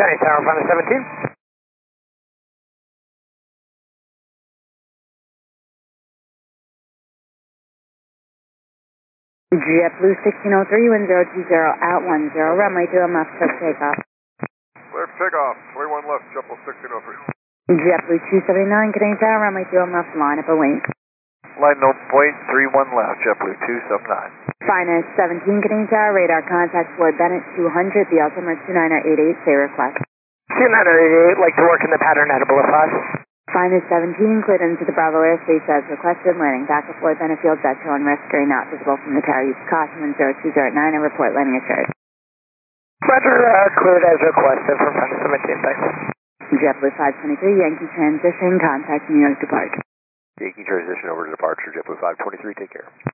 County Tower, Final 17. JetBlue 1603, wind 020 at 10, runway 2 left, clear takeoff. Clear for takeoff, 21 left, JetBlue 1603. JetBlue 279, Canadian Tower, runway 2 left, line up and wait. Line no point, 31 left, JetBlue 279. Finest 17, Canadian Tower, radar contact Floyd Bennett 200, the altimeter 2988, say request. 2988, like to work in the pattern at a below 5. Finest 17, cleared into the Bravo airspace as requested, landing back at Floyd Bennett Field, Dutch on risk, screen not visible from the tower, use caution, wind 0209, and report landing assured. Roger, cleared as requested from Final 17, thanks. JetBlue 523, Yankee transition, contact New York departure. Yankee transition over to departure, JetBlue 523, take care.